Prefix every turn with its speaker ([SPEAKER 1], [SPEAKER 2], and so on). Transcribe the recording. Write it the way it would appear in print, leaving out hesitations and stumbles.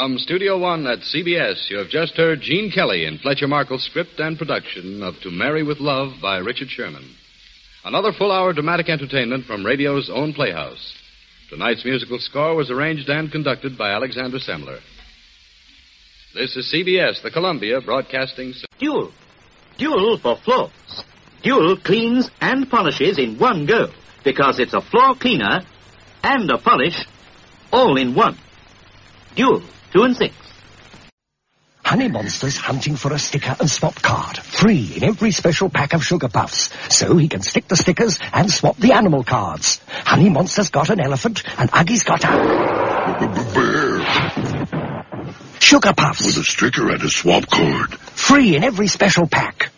[SPEAKER 1] From Studio One at CBS, you have just heard Gene Kelly in Fletcher Markle's script and production of To Marry with Love by Richard Sherman. Another full-hour dramatic entertainment from radio's own Playhouse. Tonight's musical score was arranged and conducted by Alexander Semler. This is CBS, the Columbia Broadcasting System.
[SPEAKER 2] Dual. Dual for floors. Dual cleans and polishes in one go because it's a floor cleaner and a polish all in one. Dual, 2 and 6.
[SPEAKER 3] Honey Monster's hunting for a sticker and swap card. Free in every special pack of Sugar Puffs. So he can stick the stickers and swap the animal cards. Honey Monster's got an elephant and Uggie's got a...
[SPEAKER 4] bear.
[SPEAKER 3] Sugar Puffs.
[SPEAKER 4] With a sticker and a swap card.
[SPEAKER 3] Free in every special pack.